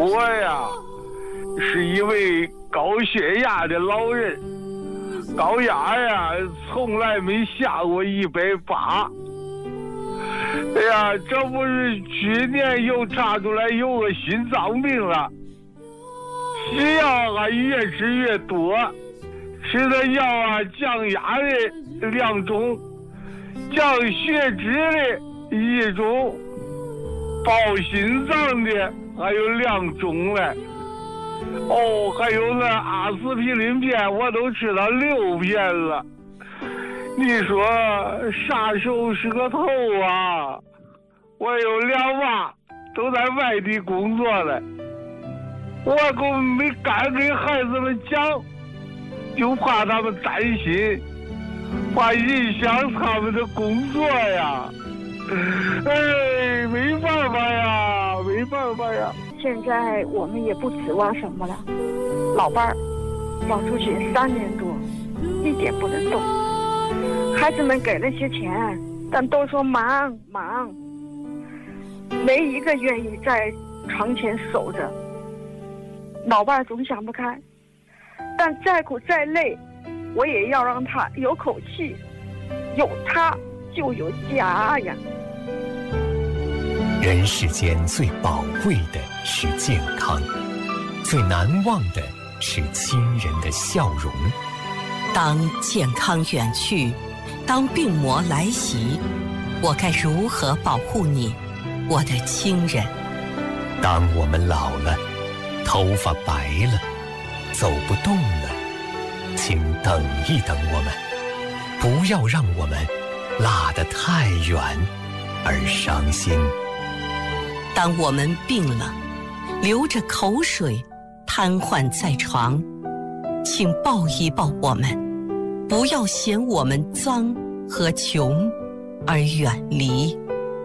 我呀是一位高血压的老人，高压呀从来没下过180。哎呀，这不是去年又查出来有个心脏病了，需要还越吃越多，吃的药啊降压的2种，降血脂的1种，保心脏的还有2种嘞。哦，还有那阿司匹林片我都吃了6片了。你说啥时候是个头啊？我有2娃都在外地工作了，我可没敢给孩子们讲，就怕他们担心，怕影响他们的工作呀。哎，没办法呀，没办法呀。 现在我们也不指望什么了，老伴儿要出去3年多，一点不能动。孩子们给了些钱，但都说忙，没一个愿意在床前守着。老伴儿总想不开，但再苦再累，我也要让他有口气，有他就有家呀。 人世间最宝贵的是健康，最难忘的是亲人的笑容。 当健康远去，当病魔来袭，我该如何保护你，我的亲人？ 当我们老了，头发白了，走不动了，请等一等我们，不要让我们落得太远而伤心。 当我们病了，流着口水，瘫痪在床，请抱一抱我们，不要嫌我们脏和穷而远离。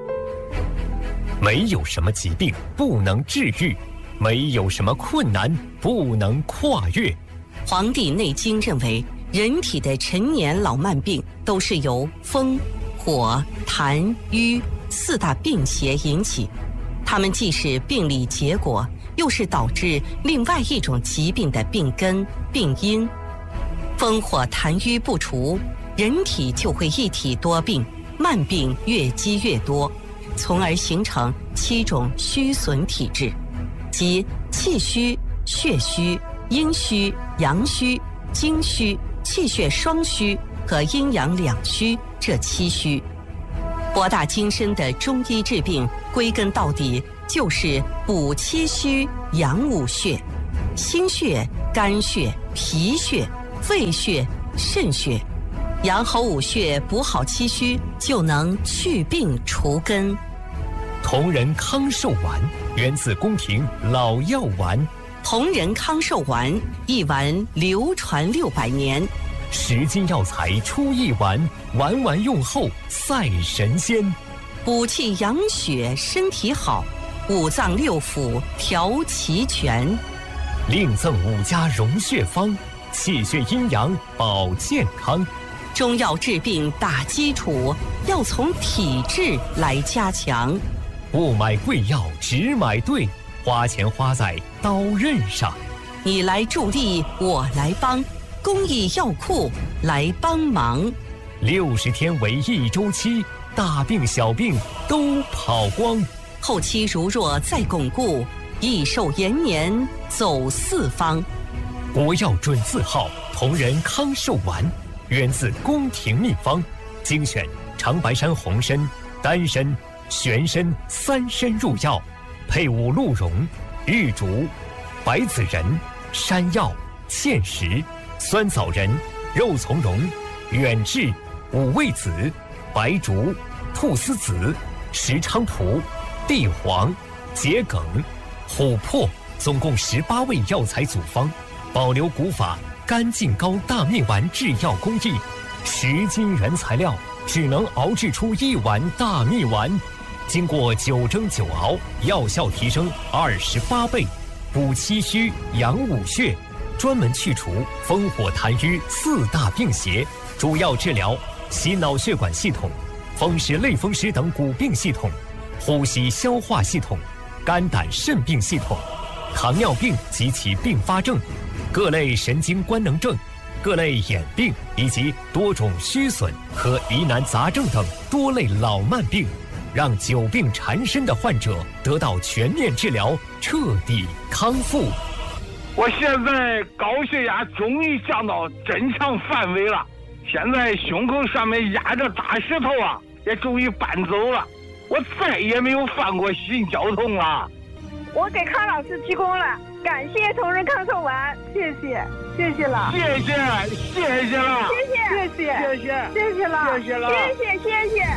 没有什么疾病不能治愈，没有什么困难不能跨越。 《黄帝内经》认为，人体的陈年老慢病都是由风、火、痰、瘀4大病邪引起，它们既是病理结果，又是导致另外一种疾病的病根、病因。风火痰瘀不除，人体就会一体多病，慢病越积越多，从而形成7种虚损体质，即气虚、血虚、阴虚、阳虚、精虚、气血双虚和阴阳两虚这7虚。博大精深的中医治病，归根到底就是补气虚、养五血，心血、肝血、脾血、肺血、肾血，养好五血，补好气虚，就能去病除根。 同仁康寿丸源自宫廷老药丸， 同仁康寿丸一丸流传600年 ，10斤药材出1丸，丸丸用后赛神仙。 补气养血，身体好，5脏6腑调齐全。 另赠5家溶血方，气血阴阳保健康。 中药治病打基础，要从体质来加强。 不买贵药，只买对，花钱花在刀刃上。 你来助力，我来帮，公益药库来帮忙。 60天为1周期，大病小病都跑光。 后期如若再巩固，益寿延年走4方。 国药准字号同仁康寿丸，源自宫廷秘方，精选长白山红参、丹参、玄参3参入药，配伍鹿茸、玉竹、白子仁、山药、芡实、酸枣仁、肉苁蓉、远志、五味子、白术、菟丝子、石菖蒲、地黄、桔梗、琥珀，总共18味药材组方，保留古法干净膏大面丸制药工艺，10斤原材料只能熬制出1碗大蜜丸，经过9蒸9熬，药效提升28倍，补气虚养五血，专门去除风火痰瘀4大病邪，主要治疗心脑血管系统、风湿类风湿等骨病系统、呼吸消化系统、肝胆肾病系统、 糖尿病及其并发症、各类神经官能症、各类眼病以及多种虚损和疑难杂症等多类老慢病，让久病缠身的患者得到全面治疗，彻底康复。 我现在高血压终于降到正常范围了，现在胸口上面压着大石头啊，也终于搬走了，我再也没有犯过心绞痛了。 我给康老师提供了，感谢同仁康寿丸，谢谢了， 谢谢了， 谢谢了，谢谢了，谢谢。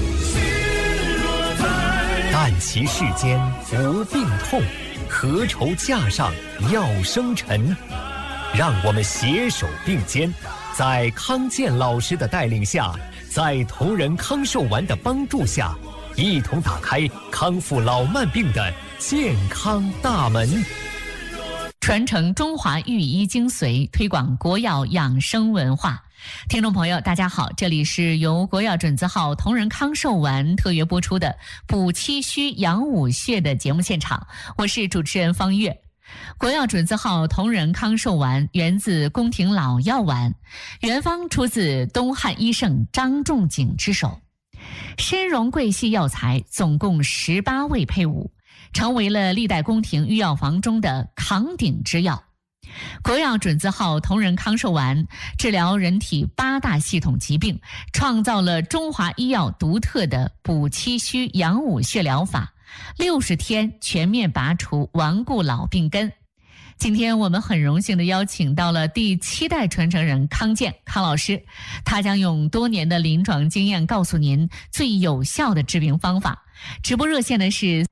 但其世间无病痛，何愁架上药生尘？让我们携手并肩，在康健老师的带领下，在同仁康寿丸的帮助下，一同打开康复老慢病的健康大门， 传承中华御医精髓，推广国药养生文化。听众朋友大家好，这里是由国药准字号同仁康寿丸特约播出的补气虚养五穴的节目现场，我是主持人方月。国药准字号同仁康寿丸源自宫廷老药丸，原方出自东汉医圣张仲景之手，参茸桂系药材总共18味配伍，成为了历代宫廷御药房中的扛鼎之药。国药准字号同仁康寿丸治疗人体8大系统疾病，创造了中华医药独特的补气虚养五穴疗法，60天全面拔除顽固老病根。今天我们很荣幸地邀请到了第7代传承人康健康老师，他将用多年的临床经验告诉您最有效的治病方法。直播热线呢是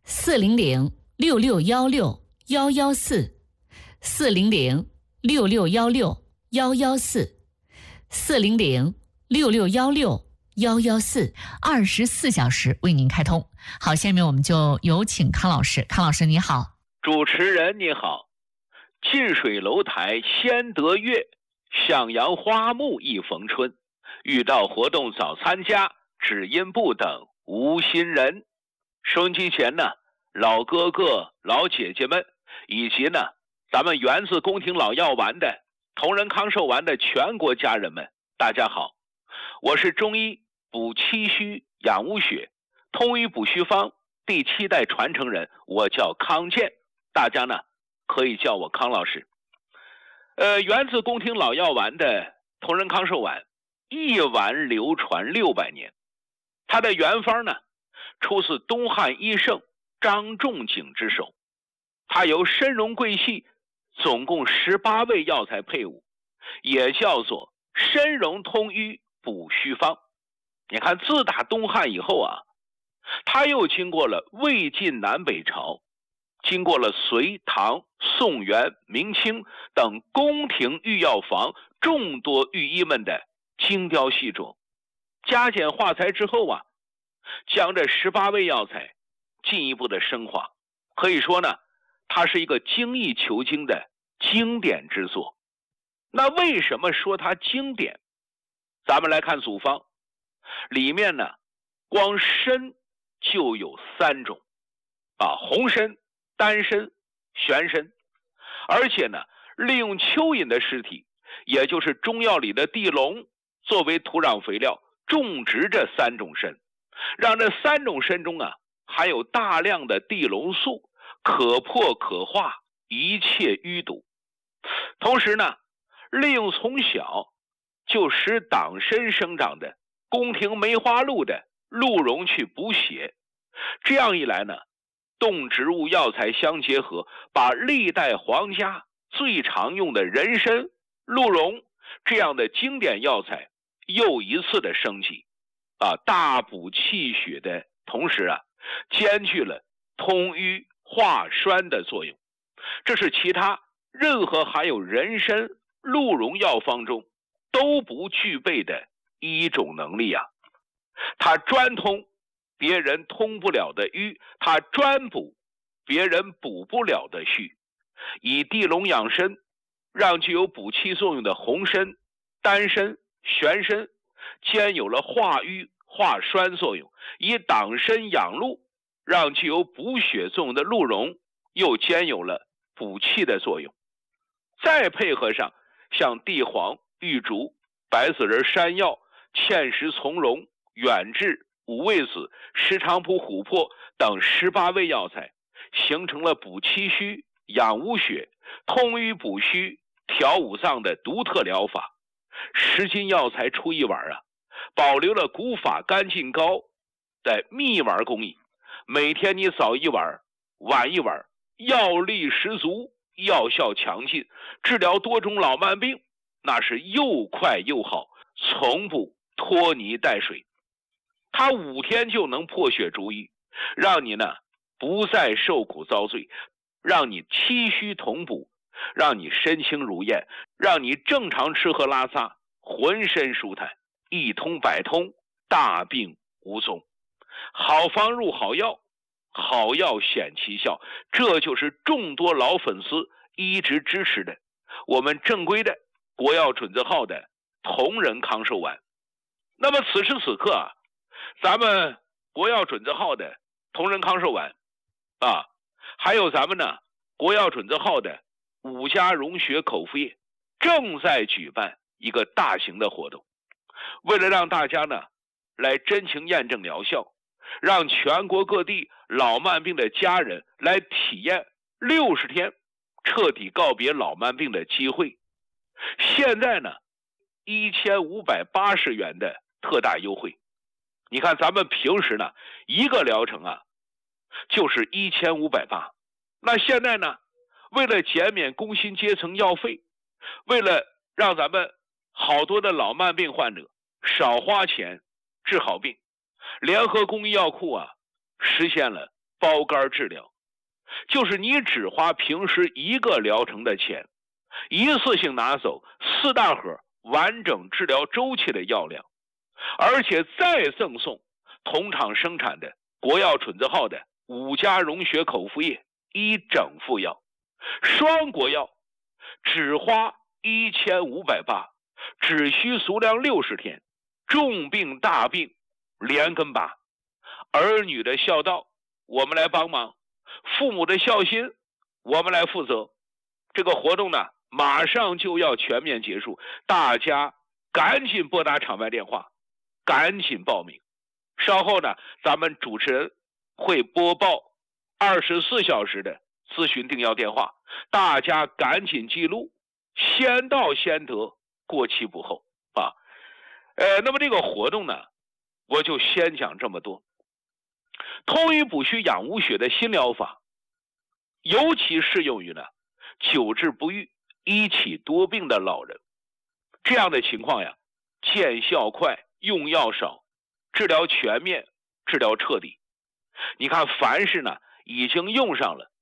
400-6616-114 400-6616-114 400-6616-114 24小时为您开通。好，下面我们就有请康老师。康老师你好。 主持人你好。近水楼台先得月，向阳花木易逢春。遇到活动早参加，只因不等无心人。收音机前呢，老哥哥老姐姐们，以及呢咱们源自宫廷老药丸的同仁康寿丸的全国家人们，大家好，我是中医补气虚养五血通医补虚方第7代传承人，我叫康健，大家呢可以叫我康老师。源自宫廷老药丸的同仁康寿丸，一丸流传600年，它的原方呢出自东汉医圣张仲景之手，它由参茸桂系总共18味药材配伍，也叫做参茸通瘀补虚方。你看自打东汉以后啊，它又经过了魏晋南北朝，经过了隋唐宋元明清等宫廷御药房众多御医们的精雕细琢，加减化裁之后啊，将这18味药材进一步的升华，可以说呢它是一个精益求精的经典之作。那为什么说它经典？咱们来看组方，里面呢光参就有3种啊，红参、丹参、玄参，而且呢利用蚯蚓的尸体，也就是中药里的地龙作为土壤肥料，种植这3种参，让这3种参中啊含有大量的地龙素，可破可化一切淤堵。同时呢利用从小就使党参生长的宫廷梅花鹿的鹿茸去补血，这样一来呢，动植物药材相结合，把历代皇家最常用的人参、鹿茸这样的经典药材又一次的升级啊，大补气血的同时啊，兼具了通瘀化栓的作用。这是其他任何含有人参、鹿茸药方中都不具备的一种能力啊！它专通别人通不了的瘀，它专补别人补不了的虚，以地龙养参，让具有补气作用的红参、丹参、玄参兼有了化瘀化栓作用，以党参养鹿，让具有补血作用的鹿茸又兼有了补气的作用。再配合上像地黄、玉竹、白子仁、山药、芡实、从容、远志、五味子、石菖蒲、琥珀等18味药材，形成了补气虚、养无血、通瘀补虚、调五脏的独特疗法。10斤药材出1碗啊，保留了古法干净膏的蜜丸工艺。每天你早1碗，晚1碗，药力十足，药效强劲，治疗多种老慢病，那是又快又好，从不拖泥带水。它5天就能破血逐瘀，让你呢不再受苦遭罪，让你气虚同补，让你身轻如燕，让你正常吃喝拉撒，浑身舒坦，一通百通，大病无踪。好方入好药，好药显其效，这就是众多老粉丝一直支持的我们正规的国药准字号的同仁康寿丸。那么此时此刻啊，咱们国药准字号的同仁康寿丸啊，还有咱们呢国药准字号的5加溶血口服液正在举办一个大型的活动。为了让大家呢来真情验证疗效，让全国各地老慢病的家人来体验60天彻底告别老慢病的机会。现在呢1580元的特大优惠。你看咱们平时呢一个疗程啊就是1580，那现在呢为了减免工薪阶层药费，为了让咱们好多的老慢病患者少花钱治好病，联合公益药库啊实现了包干治疗，就是你只花平时1个疗程的钱，一次性拿走4大盒完整治疗周期的药量，而且再赠送同厂生产的国药准字号的5加溶血口服液1整副药，双国药只花1580，只需足量60天，重病大病连根拔。儿女的孝道我们来帮忙，父母的孝心我们来负责。这个活动呢马上就要全面结束，大家赶紧拨打场外电话，赶紧报名。稍后呢咱们主持人会播报24小时的咨询订药电话，大家赶紧记录，先到先得，过期不候啊。那么这个活动呢我就先讲这么多。通瘀补虚养无血的新疗法，尤其适用于呢久治不愈、一起多病的老人。这样的情况呀，见效快，用药少，治疗全面，治疗彻底。你看凡是呢已经用上了